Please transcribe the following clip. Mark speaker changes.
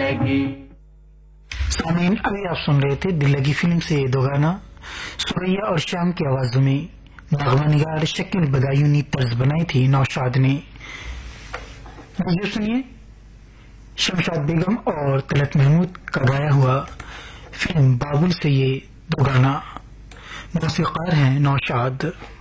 Speaker 1: लगी।
Speaker 2: सामीन, अभी आप सुन रहे थे दिल लगी फिल्म से दो गाना सुरैया और श्याम की आवाजों में। नगमा निगार शकील बदायूनी तर्ज बनाई थी नौशाद ने। म्यूजिक सुनिए शमशाद बेगम और तलत महमूद का गाया हुआ फिल्म बाबुल से ये दो गाना। मौसीकार हैं नौशाद।